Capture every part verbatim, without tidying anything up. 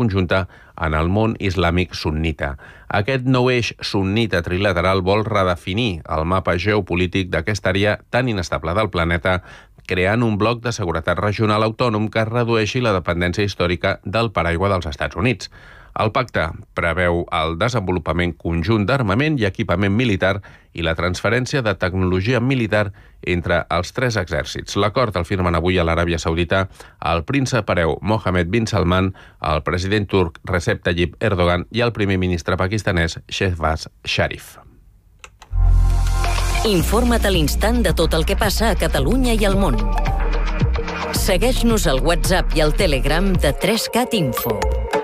conjunta en el món islàmic sunnita. Aquest nou eix sunnita trilateral vol redefinir el mapa geopolític d'aquesta àrea tan inestable del planeta, creant un bloc de seguretat regional autònom que redueixi la dependència històrica del paraigua dels Estats Units. El pacte preveu el desenvolupament conjunt d'armament i equipament militar i la transferència de tecnologia militar entre els tres exèrcits. L'acord el firmen avui a l'Aràbia Saudita el príncep hereu Mohammed bin Salman, el president turc Recep Tayyip Erdogan i el primer ministre pakistanès Shehbaz Sharif. Informa't a l'instant de tot el que passa a Catalunya i al món. Segueix-nos al WhatsApp i al Telegram de tres cat Info.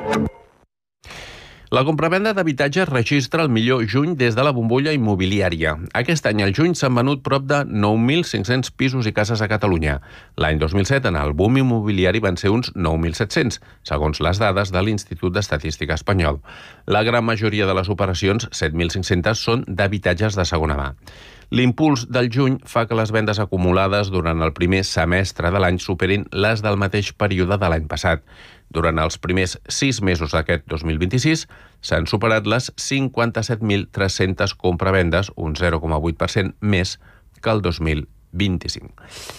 La compravenda d'habitatges registra el millor juny des de la bombolla immobiliària. Aquest any al juny s'han venut prop de nou mil cinc-cents pisos i cases a Catalunya. L'any dos mil set, en el boom immobiliari, van ser uns nou mil set-cents, segons les dades de l'Institut d'Estadística Espanyol. La gran majoria de les operacions, set mil cinc-cents, són d'habitatges de segona mà. L'impuls del juny fa que les vendes acumulades durant el primer semestre de l'any superin les del mateix període de l'any passat. Durant els primers sis mesos d'aquest dos mil vint-i-sis s'han superat les cinquanta-set mil tres-centes compravendes, un zero coma vuit per cent més que el dos mil vint-i-cinc.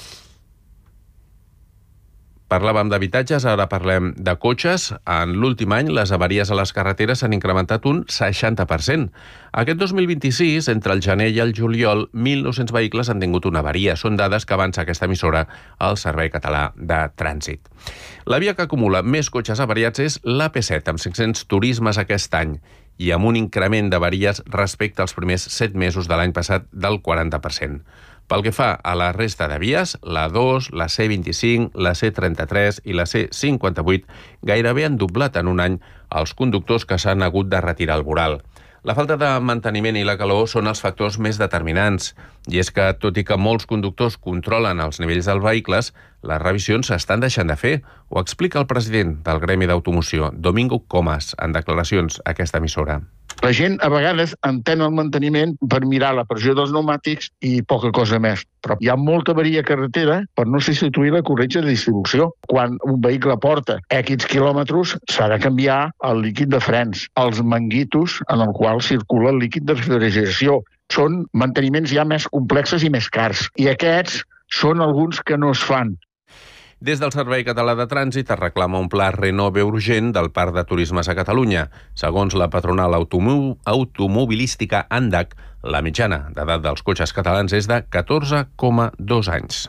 Parlàvem d'habitatges, ara parlem de cotxes. En l'últim any, les avaries a les carreteres s'han incrementat un seixanta per cent. Aquest dos mil vint-i-sis, entre el gener i el juliol, mil nou-cents vehicles han tingut una avaria. Són dades que avança aquesta emissora al Servei Català de Trànsit. La via que acumula més cotxes avariats és l'A P set, amb cinc-cents turismes aquest any, i amb un increment d'avaries respecte als primers set mesos de l'any passat del quaranta per cent. Pel que fa a la resta de vies, la dos, la C vint-i-cinc, la C trenta-tres i la C cinquanta-vuit gairebé han doblat en un any els conductors que s'han hagut de retirar al voral. La falta de manteniment i la calor són els factors més determinants, i és que, tot i que molts conductors controlen els nivells dels vehicles, les revisions s'estan deixant de fer. Ho explica el president del Gremi d'Automoció, Domingo Comas, en declaracions a aquesta emissora. La gent a vegades entén el manteniment per mirar la pressió dels pneumàtics i poca cosa més. Però hi ha molta avaria a carretera per no substituir la corretja de distribució. Quan un vehicle porta X quilòmetres, s'ha de canviar el líquid de frens, els manguitos en el qual circula el líquid de refrigeració. Són manteniments ja més complexos i més cars. I aquests són alguns que no es fan. Des del Servei Català de Trànsit es reclama un pla renove urgent del Parc de Turismes a Catalunya. Segons la patronal automo automobilística ANDAC, la mitjana d'edat dels cotxes catalans és de catorze coma dos anys.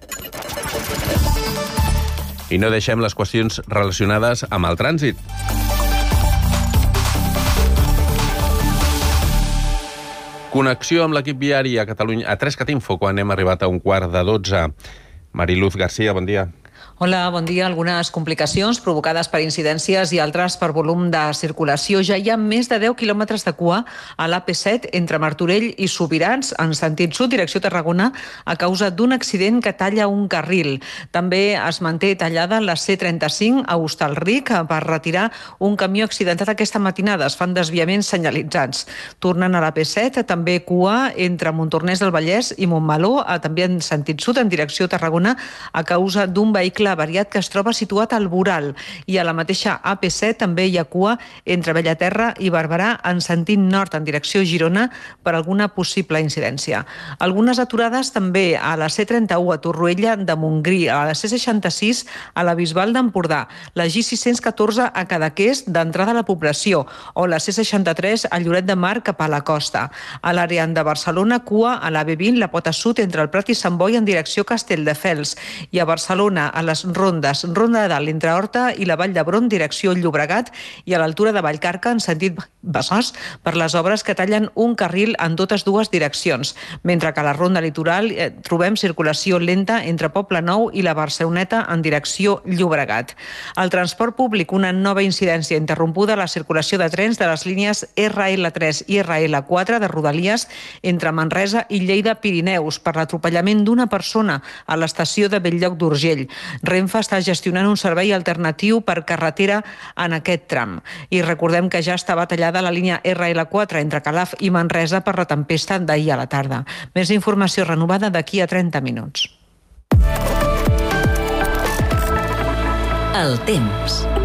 I no deixem les qüestions relacionades amb el trànsit. Connexió amb l'equip viari a Catalunya, a tres cat Info, quan hem arribat a un quart de dotze. Mariluz García, bon dia. Hola, bon dia. Algunes complicacions provocades per incidències i altres per volum de circulació. Ja hi ha més de deu quilòmetres de cua a l'A P set entre Martorell i Subirats, en sentit sud, direcció Tarragona, a causa d'un accident que talla un carril. També es manté tallada la C trenta-cinc a Hostalric per retirar un camió accidentat aquesta matinada. Es fan desviaments senyalitzats. Tornant a l'A P set, també cua entre Montornès del Vallès i Montmeló, també en sentit sud, en direcció Tarragona, a causa d'un vehicle avariat que es troba situat al Voral. I a la mateixa A P set també hi ha cua entre Bellaterra i Barberà en sentit nord en direcció Girona per alguna possible incidència. Algunes aturades també a la C trenta-u a Torroella de Montgrí, a la C seixanta-sis a la Bisbal d'Empordà, la G sis-cents catorze a Cadaqués d'entrada a la població o la C seixanta-tres a Lloret de Mar cap a la costa. A l'àrea de Barcelona, cua a la B vint, la Pota Sud entre el Prat i Sant Boi en direcció Castelldefels, i a Barcelona a les rondes, Ronda de Dalt entre Horta i la Vall d'Hebron, direcció Llobregat, i a l'altura de Vallcarca en sentit Besòs per les obres que tallen un carril en totes dues direccions, mentre que a la Ronda Litoral eh, trobem circulació lenta entre Poble Nou i la Barceloneta en direcció Llobregat. Al transport públic, una nova incidència interrompuda a la circulació de trens de les línies R L tres i R L quatre de Rodalies entre Manresa i Lleida Pirineus per l'atropellament d'una persona a l'estació de Belllloc d'Urgell. Renfe està gestionant un servei alternatiu per carretera en aquest tram. I recordem que ja estava tallada la línia R L quatre entre Calaf i Manresa per la tempesta d'ahir a la tarda. Més informació renovada d'aquí a trenta minuts. El temps.